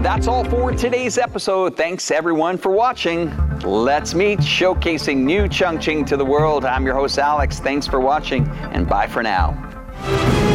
That's all for today's episode. Thanks everyone for watching. Let's meet, showcasing new Chongqing to the world. I'm your host, Alex. Thanks for watching, and bye for now.